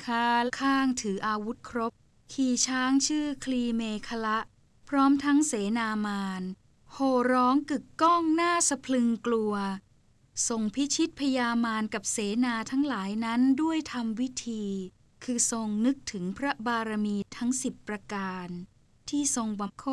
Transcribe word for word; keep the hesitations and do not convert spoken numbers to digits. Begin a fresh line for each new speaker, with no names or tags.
ข้าข้างถืออาวุธครบขี่ช้างชื่อคลีเมคละพร้อมทั้งเสนามารโห่ร้องกึกก้องหน้าสะพรึงกลัวทรงพิชิตพญามารกับเสนาทั้งหลายนั้นด้วยธรรมวิธีคือทรงนึกถึงพระบารมีทั้งสิบประการที่ทรงบำเพ็ญ